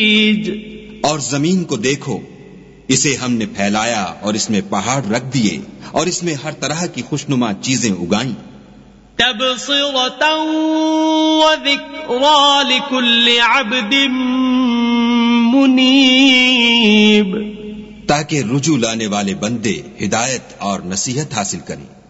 और जमीन को देखो, इसे हमने फैलाया और इसमें पहाड़ रख दिए और इसमें हर तरह की खुशनुमा चीजें उगाई। तबसिरतन व ज़िक्रा लिकुल्लि अब्दिन मुनीब, ताकि रुजू लाने वाले बंदे हिदायत और नसीहत हासिल करें।